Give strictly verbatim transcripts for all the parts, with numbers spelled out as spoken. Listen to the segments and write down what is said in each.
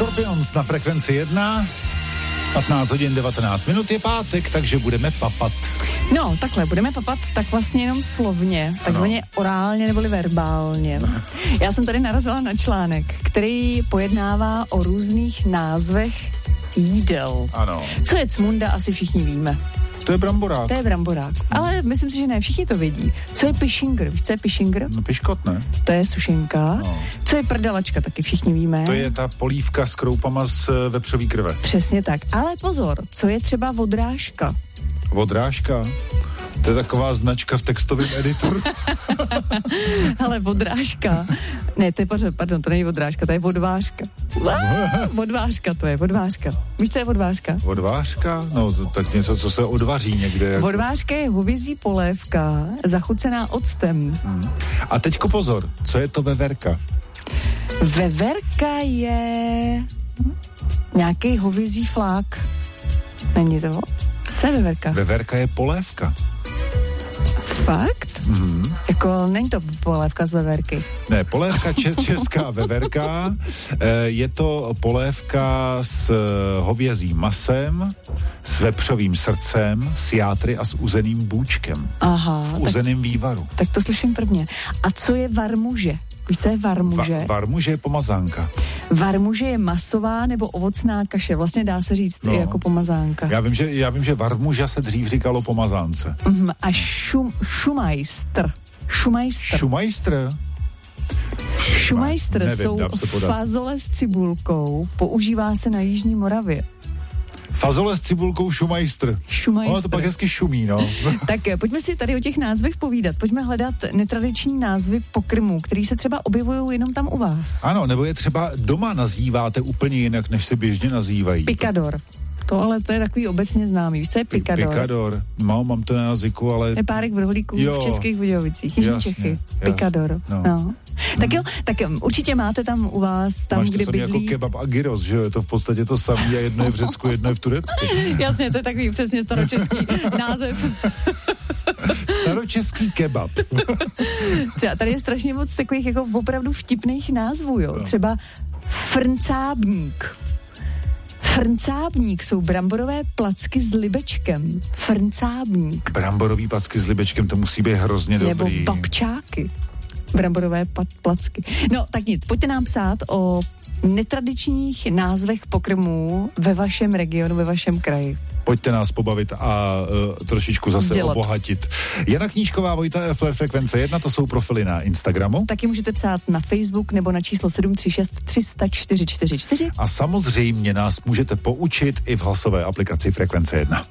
Scorpions na frekvenci jedna, patnáct hodin devatenáct minut, je pátek, takže budeme papat. No, takhle, budeme papat tak vlastně jenom slovně, takzvaně ano. orálně neboli verbálně. Já jsem tady narazila na článek, který pojednává o různých názvech jídel. Ano. Co je cmunda, asi všichni víme. To je bramborák. To je bramborák. Ale myslím si, že ne všichni to vědí. Co je pišingr? Víš, co je pišingr? No piškot, ne? To je sušenka. No. Co je prdelačka? Taky všichni víme. To je ta polívka s kroupama z vepřový krve. Přesně tak. Ale pozor, co je třeba vodrážka? Vodrážka? To je taková značka v textovém editoru. Ale vodrážka. Ne, to je, pardon, to není vodrážka, to je vodvážka. Vodvážka to je, vodvážka. Víš, co je vodvážka? Vodvážka? No, to, tak něco, co se odvaří někde. Jako... Vodvážka je hovězí polévka, zachucená octem. Hmm. A teďko pozor, co je to veverka? Veverka je nějaký hovězí flák. Není to? Co je veverka? Veverka je polévka. Fakt? Mm-hmm. Jako není to polévka z veverky. Ne, polévka če- česká veverka, je to polévka s hovězím masem, s vepřovým srdcem, s játry a s uzeným bůčkem. Aha. V uzeným tak, vývaru. Tak to slyším prvně. A co je varmuže? Víš, co je varmuže? Va- varmuže je pomazánka. Varmuže je masová nebo ovocná kaše. Vlastně dá se říct no. i jako pomazánka. Já vím, že, já vím, že varmuža se dřív říkalo pomazánce. Mm, a šum, šumajstr. Šumajstr. Šumajstr? Šumajstr Nevím, jsou fazole s cibulkou. Používá se na Jižní Moravě. Fazole s cibulkou šumajstr. Šumajstr. Ono to pak hezky šumí, no. Tak pojďme si tady o těch názvech povídat. Pojďme hledat netradiční názvy pokrmů, který se třeba objevují jenom tam u vás. Ano, nebo je třeba doma nazýváte úplně jinak, než se běžně nazývají. Pikador. To ale to je takový obecně známý. Víš, co je pikador? Pikador. No, mám to na jazyku, ale... Je párek vrholíků v Českých Budějovicích. Jižní jasně, Čechy. Jasně, pikador. No. no. Hmm. Tak jo, tak určitě máte tam u vás, tam, Máš kde to bydlí... jako kebab a gyros, že jo? Je to v podstatě to samé a jedno je v Řecku, jedno je v Turecku. Jasně, to je takový přesně staročeský název. Staročeský kebab. Třeba tady je strašně moc takových jako opravdu vtipných názvů, jo. No. Třeba frncábník. Frncábník jsou bramborové placky s libečkem. Frncábník. Bramborový placky s libečkem, to musí být hrozně Nebo dobrý. Nebo babčáky. Bramborové pat- placky. No, tak nic, pojďte nám psát o netradičních názvech pokrmů ve vašem regionu, ve vašem kraji. Pojďte nás pobavit a uh, trošičku zase Dělat. obohatit. Jana Knížková, Vojta F. Frekvence jedna, to jsou profily na Instagramu. Taky můžete psát na Facebook nebo na číslo sedm tři šest tři nula čtyři čtyři čtyři. A samozřejmě nás můžete poučit i v hlasové aplikaci Frekvence jedna.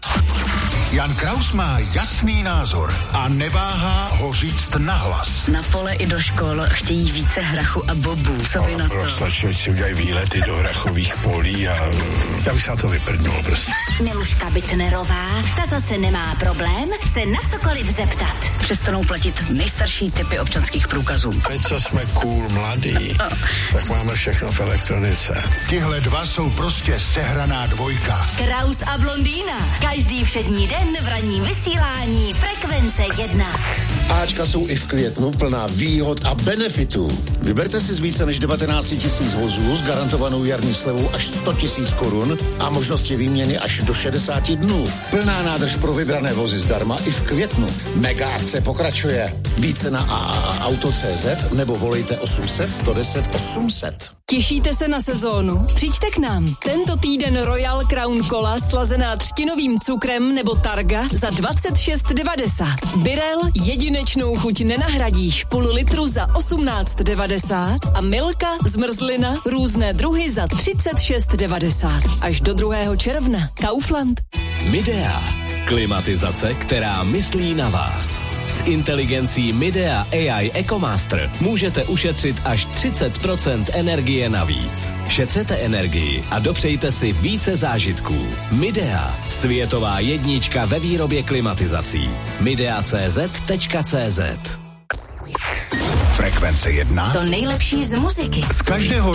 Jan Kraus má jasný názor a neváhá ho říct nahlas. Na pole i do škol chtějí více hrachu a bobů. Co vy na to? Prostě si udělají výlety do hrachových polí a já bych se na to vyprdnul prostě. Miluška Bitnerová, ta zase nemá problém se na cokoliv zeptat. Přestanou platit nejstarší typy občanských průkazů. My, co jsme cool mladí, tak máme všechno v elektronice. Tyhle dva jsou prostě sehraná dvojka. Kraus a Blondýna. Každý všední den v ranním vysílání Frekvence jedna. Áčka jsou i v květnu plná výhod a benefitů. Vyberte si z více než devatenáct tisíc vozů s garantovanou jarní slevou až sto tisíc korun a možnosti výměny až do šedesát dnů. Plná nádrž pro vybrané vozy zdarma i v květnu. Mega akce pokračuje. Více na a a a auto tečka cé zet nebo volejte osm set sto deset osm set. Těšíte se na sezónu? Přijďte k nám. Tento týden Royal Crown Cola slazená třtinovým cukrem nebo Targa za dvacet šest devadesát. Birel jedinečnou chuť nenahradíš, půl litru za osmnáct devadesát a Milka zmrzlina různé druhy za třicet šest devadesát. Až do druhého června. Kaufland. Midea. Klimatizace, která myslí na vás. S inteligencí Midea A I EcoMaster můžete ušetřit až třicet procent energie navíc. Šetřete energii a dopřejte si více zážitků. Midea, světová jednička ve výrobě klimatizací. midea tečka cé zet tečka cé zet. Frekvence jedna. To nejlepší z muziky. Z každého